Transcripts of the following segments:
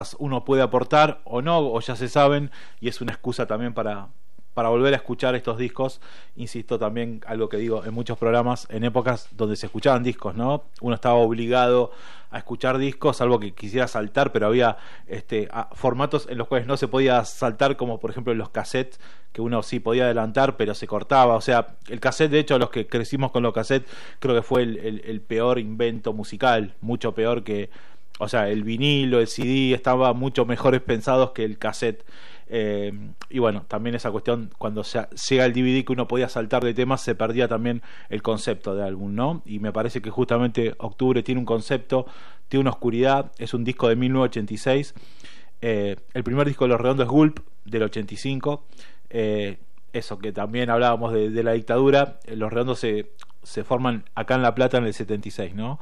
uno puede aportar o no, o ya se saben, y es una excusa también para volver a escuchar estos discos. Insisto también, algo que digo en muchos programas, en épocas donde se escuchaban discos, ¿no? Uno estaba obligado a escuchar discos, salvo que quisiera saltar, pero había formatos en los cuales no se podía saltar, como por ejemplo los cassettes, que uno sí podía adelantar, pero se cortaba. O sea, el cassette, de hecho, los que crecimos con los cassettes, creo que fue el peor invento musical, mucho peor que... O sea, el vinilo, el CD, estaban mucho mejores pensados que el cassette. Y bueno, también esa cuestión, cuando llega el DVD que uno podía saltar de temas, se perdía también el concepto de álbum, ¿no? Y me parece que justamente Octubre tiene un concepto, tiene una oscuridad, es un disco de 1986. El primer disco de Los Redondos es Gulp, del 85. Eso, que también hablábamos de la dictadura. Los Redondos se forman acá en La Plata en el 76, ¿no?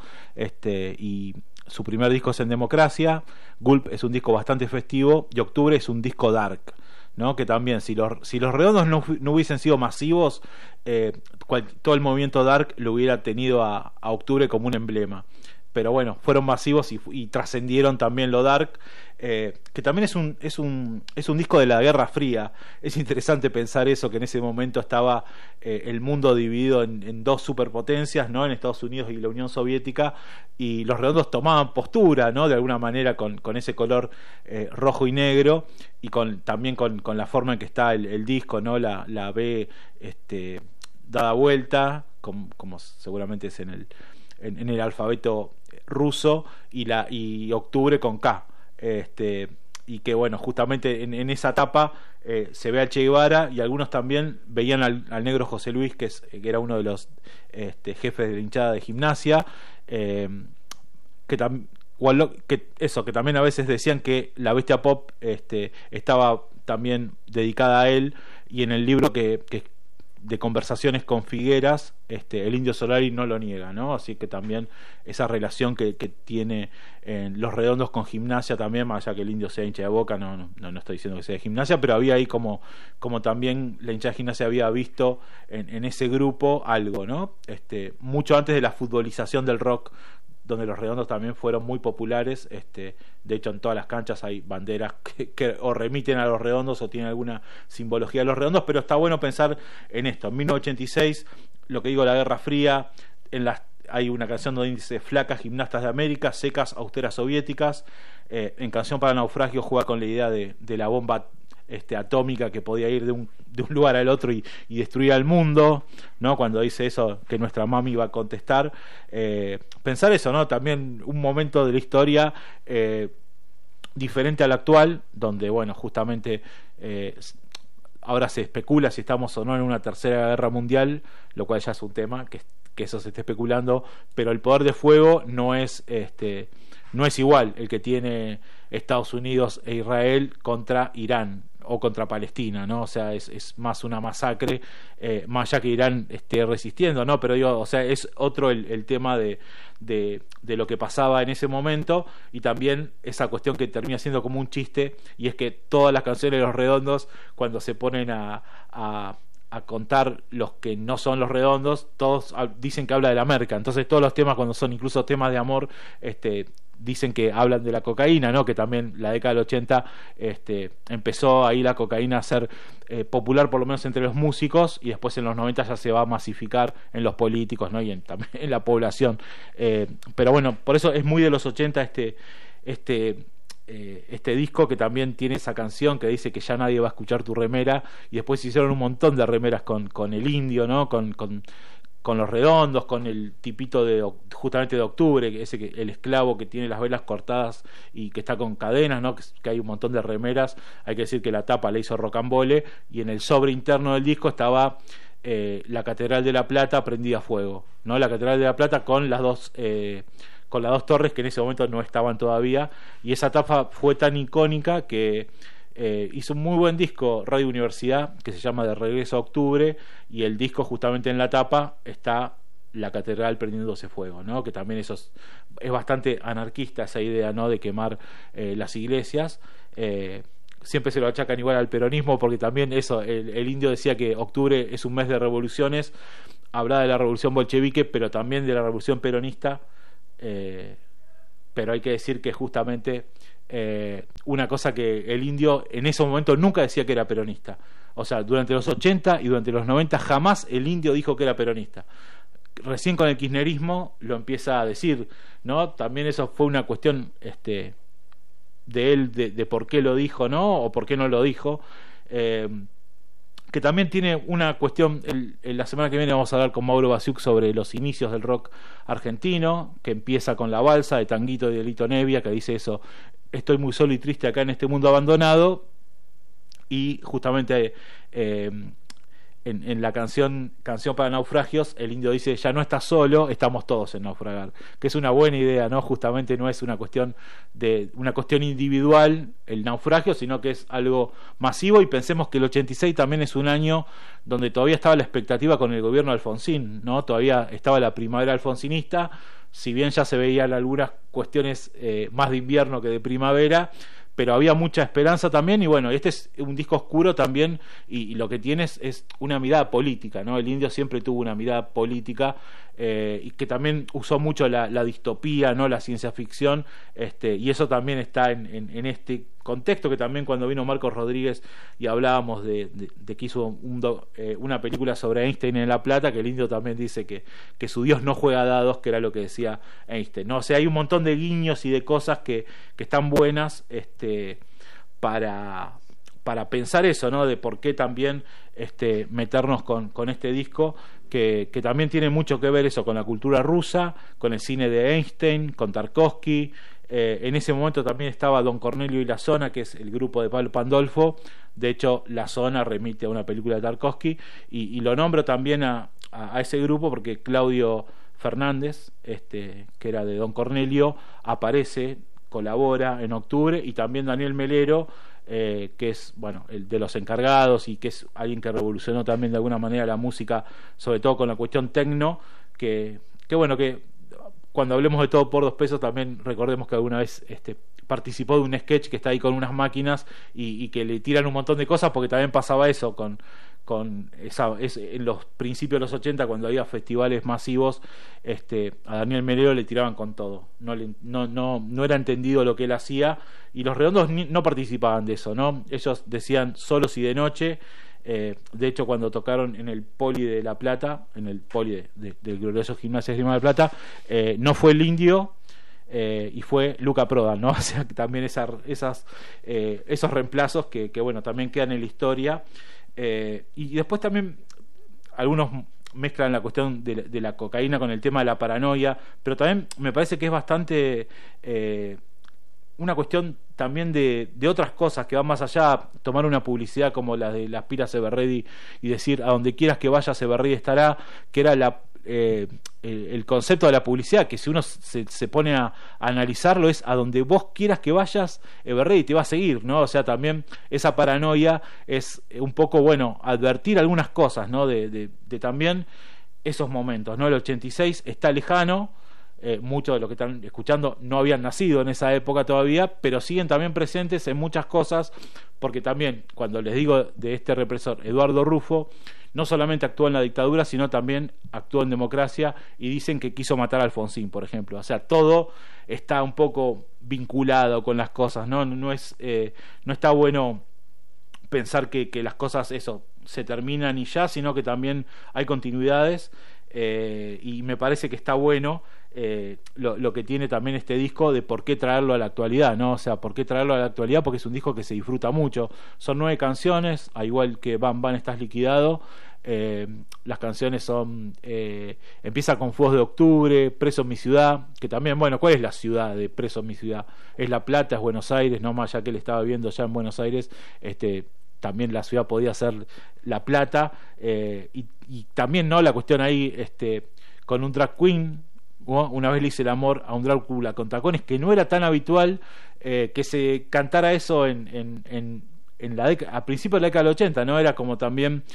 Y su primer disco es En Democracia. Gulp es un disco bastante festivo, y Octubre es un disco dark, ¿no? Que también, si los Redondos no hubiesen sido masivos, todo el movimiento dark lo hubiera tenido a Octubre como un emblema. Pero bueno, fueron masivos y trascendieron también lo dark, que también es un disco de la Guerra Fría. Es interesante pensar eso, que en ese momento estaba el mundo dividido en dos superpotencias, ¿no? En Estados Unidos y la Unión Soviética, y los Redondos tomaban postura, ¿no? De alguna manera con ese color rojo y negro, y también con la forma en que está el disco, ¿no? La B dada vuelta, como seguramente es en el alfabeto ruso, y Octubre con K, y que bueno, justamente en esa etapa se ve al Che Guevara, y algunos también veían al negro José Luis, que era uno de los jefes de la hinchada de Gimnasia, que también a veces decían que la bestia pop estaba también dedicada a él, y en el libro que de conversaciones con Figueras, el Indio Solari no lo niega, ¿no? Así que también esa relación que tiene Los Redondos con Gimnasia también, más allá que el Indio sea hincha de Boca, no estoy diciendo que sea de Gimnasia, pero había ahí como también la hinchada de Gimnasia había visto en ese grupo algo, ¿no? Mucho antes de la futbolización del rock, donde Los Redondos también fueron muy populares. De hecho, en todas las canchas hay banderas que o remiten a Los Redondos o tienen alguna simbología de Los Redondos, pero está bueno pensar en esto. En 1986, lo que digo, la Guerra Fría, hay una canción donde dice: flacas gimnastas de América, secas austeras soviéticas. En Canción para Naufragio juega con la idea de la bomba atómica, que podía ir de un lugar al otro y destruir al mundo, ¿no? Cuando dice eso, que nuestra mami iba a contestar. Pensar eso, ¿no? También un momento de la historia diferente al actual, donde, bueno, justamente ahora se especula si estamos o no en una tercera guerra mundial, lo cual ya es un tema, que eso se esté especulando, pero el poder de fuego no es igual el que tiene Estados Unidos e Israel contra Irán o contra Palestina, ¿no? O sea, es más una masacre, más allá que Irán esté resistiendo, ¿no? Pero digo, o sea, es otro el tema de lo que pasaba en ese momento, y también esa cuestión que termina siendo como un chiste, y es que todas las canciones de Los Redondos, cuando se ponen a contar los que no son Los Redondos, todos dicen que habla de la merca. Entonces todos los temas, cuando son incluso temas de amor, dicen que hablan de la cocaína, ¿no? Que también la década del 80 empezó ahí la cocaína a ser popular, por lo menos entre los músicos, y después en los 90 ya se va a masificar en los políticos, ¿no? Y también en la población. Pero bueno, por eso es muy de los 80 este disco, que también tiene esa canción que dice que ya nadie va a escuchar tu remera, y después se hicieron un montón de remeras con el Indio, ¿no? Con Los Redondos, con el tipito justamente de Octubre, el esclavo que tiene las velas cortadas y que está con cadenas, ¿no? Que hay un montón de remeras. Hay que decir que la tapa la hizo Rocambole, y en el sobre interno del disco estaba la Catedral de La Plata prendida a fuego, ¿no? La Catedral de La Plata con las dos torres, que en ese momento no estaban todavía, y esa tapa fue tan icónica que hizo un muy buen disco Radio Universidad, que se llama De Regreso a Octubre, y el disco, justamente en la tapa está la catedral prendiéndose fuego, ¿no? Que también eso es bastante anarquista, esa idea, ¿no? De quemar las iglesias. Siempre se lo achacan igual al peronismo, porque también eso, el Indio decía que octubre es un mes de revoluciones, hablaba de la revolución bolchevique, pero también de la revolución peronista. Pero hay que decir que justamente una cosa que el Indio en ese momento nunca decía que era peronista. O sea, durante los 80 y durante los 90 jamás el Indio dijo que era peronista. Recién con el kirchnerismo lo empieza a decir, ¿no? También eso fue una cuestión de él, de por qué lo dijo, ¿no? O por qué no lo dijo. Que también tiene una cuestión, la semana que viene vamos a hablar con Mauro Basiuk sobre los inicios del rock argentino, que empieza con La Balsa de Tanguito y de Lito Nevia, que dice eso: estoy muy solo y triste acá en este mundo abandonado. Y justamente en la canción para naufragios, el Indio dice: ya no estás solo, estamos todos en naufragar, que es una buena idea, ¿no? Justamente no es una cuestión individual el naufragio, sino que es algo masivo. Y pensemos que el 86 también es un año donde todavía estaba la expectativa con el gobierno de Alfonsín, ¿no? Todavía estaba la primavera alfonsinista, si bien ya se veían algunas cuestiones más de invierno que de primavera, pero había mucha esperanza también. Y bueno, este es un disco oscuro también, y lo que tiene es una mirada política, ¿no? El Indio siempre tuvo una mirada política, y que también usó mucho la distopía, ¿no? La ciencia ficción, y eso también está en este contexto, que también cuando vino Marcos Rodríguez y hablábamos de que hizo una película sobre Einstein en La Plata, que el Indio también dice que su Dios no juega dados, que era lo que decía Einstein, ¿no? O sea, hay un montón de guiños y de cosas que están buenas para pensar eso, ¿no? De por qué también meternos con este disco, que también tiene mucho que ver eso con la cultura rusa, con el cine de Einstein, con Tarkovsky. En ese momento también estaba Don Cornelio y La Zona, que es el grupo de Pablo Pandolfo. De hecho, La Zona remite a una película de Tarkovsky, y lo nombro también a ese grupo porque Claudio Fernández, que era de Don Cornelio, aparece, colabora en octubre, y también Daniel Melero, que es, bueno, el de los encargados, y que es alguien que revolucionó también de alguna manera la música, sobre todo con la cuestión tecno, que bueno, que cuando hablemos de Todo por 2 pesos también recordemos que alguna vez participó de un sketch que está ahí con unas máquinas y que le tiran un montón de cosas, porque también pasaba eso en los principios de los 80, cuando había festivales masivos, a Daniel Melero le tiraban con todo, no era entendido lo que él hacía, y los Redondos no participaban de eso, ¿no? Ellos decían Solos y de noche. De hecho, cuando tocaron en el Poli de La Plata, en el Poli del glorioso Gimnasia de La Plata, no fue el Indio, y fue Luca Prodan, ¿no? O sea, que también esos reemplazos que bueno, también quedan en la historia. Y después también algunos mezclan la cuestión de la cocaína con el tema de la paranoia, pero también me parece que es bastante una cuestión también de otras cosas que van más allá. Tomar una publicidad como la de las pilas Everready y decir: a donde quieras que vayas Everready estará, que era el concepto de la publicidad, que si uno se pone a analizarlo, es: a donde vos quieras que vayas Everready te va a seguir, ¿no? O sea, también esa paranoia es un poco, bueno, advertir algunas cosas, ¿no? De también esos momentos, ¿no? El 86 está lejano. Muchos de los que están escuchando no habían nacido en esa época todavía, pero siguen también presentes en muchas cosas, porque también, cuando les digo de este represor Eduardo Rufo, no solamente actuó en la dictadura, sino también actuó en democracia, y dicen que quiso matar a Alfonsín, por ejemplo. O sea, todo está un poco vinculado con las cosas, ¿no? No está bueno pensar que las cosas se terminan y ya, sino que también hay continuidades, y me parece que está bueno lo que tiene también este disco, de por qué traerlo a la actualidad, ¿no? O sea, por qué traerlo a la actualidad, porque es un disco que se disfruta mucho. Son 9 canciones, al igual que Van Van Estás Liquidado. Las canciones son empieza con Fuegos de Octubre, Preso en mi ciudad, que también, bueno, ¿cuál es la ciudad de Preso en mi ciudad? Es La Plata, es Buenos Aires, no más, ya que él estaba viviendo ya en Buenos Aires, también la ciudad podía ser La Plata, y también, ¿no? La cuestión ahí, con un drag queen, ¿no? Una vez le hice el amor a un Drácula con tacones, que no era tan habitual que se cantara eso a principios de la década del 80, ¿no? Era como también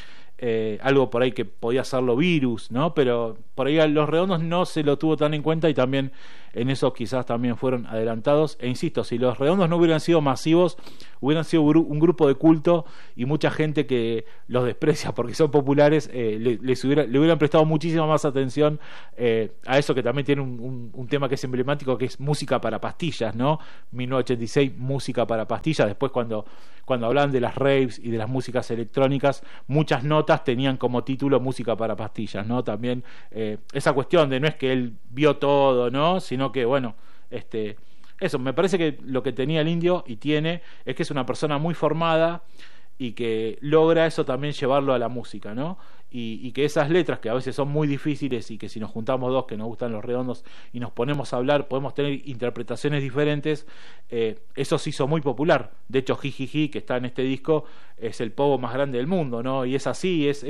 algo por ahí que podía hacerlo Virus, ¿no? Pero por ahí a Los Redondos no se lo tuvo tan en cuenta y también en eso quizás también fueron adelantados. E insisto, si Los Redondos no hubieran sido masivos, hubieran sido un grupo de culto y mucha gente que los desprecia porque son populares, le hubieran prestado muchísima más atención a eso, que también tiene un tema que es emblemático, que es música para pastillas, ¿no? 1986, música para pastillas. Después cuando hablaban de las raves y de las músicas electrónicas, muchas notas tenían como título música para pastillas, ¿no? También esa cuestión de no es que él vio todo, ¿no? Sino que, bueno, eso, me parece que lo que tenía el Indio y tiene es que es una persona muy formada y que logra eso también llevarlo a la música, ¿no? Y que esas letras que a veces son muy difíciles y que si nos juntamos dos que nos gustan Los Redondos y nos ponemos a hablar podemos tener interpretaciones diferentes, eso se hizo muy popular. De hecho, Jijiji, que está en este disco, es el pogo más grande del mundo, ¿no? Y es así, es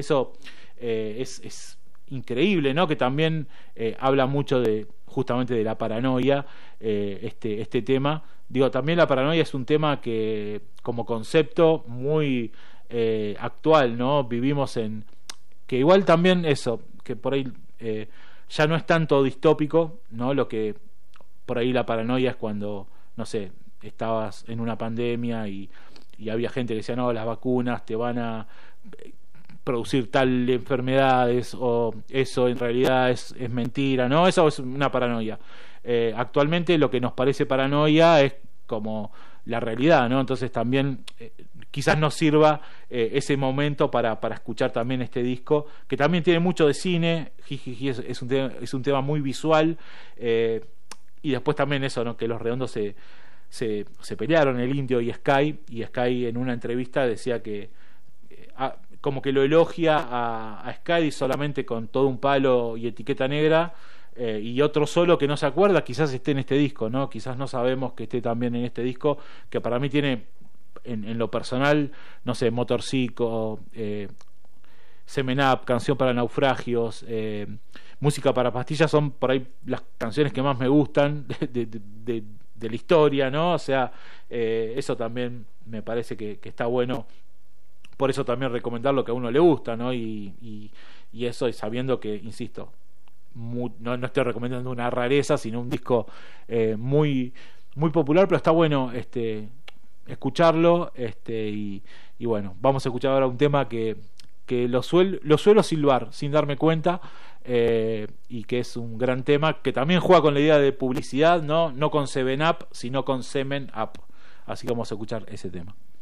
increíble, ¿no? Que también habla mucho de justamente de la paranoia, este tema. Digo, también la paranoia es un tema que como concepto muy actual, ¿no? Vivimos en que igual también eso, que por ahí ya no es tanto distópico, ¿no? Lo que por ahí la paranoia es cuando, no sé, estabas en una pandemia y había gente que decía, no, las vacunas te van a producir tal enfermedades, o eso en realidad es mentira, ¿no? Eso es una paranoia. Actualmente lo que nos parece paranoia es como la realidad, ¿no? Entonces también quizás nos sirva ese momento para escuchar también este disco, que también tiene mucho de cine. Jijiji es un tema muy visual, y después también eso, ¿no? Que Los Redondos se pelearon, el Indio y Sky en una entrevista decía que como que lo elogia a Sky solamente con todo un palo y etiqueta negra, y otro solo que no se acuerda, quizás esté en este disco, ¿no? Quizás no sabemos que esté también en este disco, que para mí tiene en lo personal, no sé, Motorcico, Semen Up, Canción para Naufragios, Música para Pastillas, son por ahí las canciones que más me gustan de la historia, ¿no? O sea, eso también me parece que está bueno. Por eso también recomendar lo que a uno le gusta, ¿no? Y eso, y sabiendo que, insisto, no estoy recomendando una rareza, sino un disco muy muy popular, pero está bueno escucharlo, y bueno, vamos a escuchar ahora un tema que lo suelo silbar sin darme cuenta, y que es un gran tema, que también juega con la idea de publicidad, no con Seven Up, sino con Semen Up. Así que vamos a escuchar ese tema.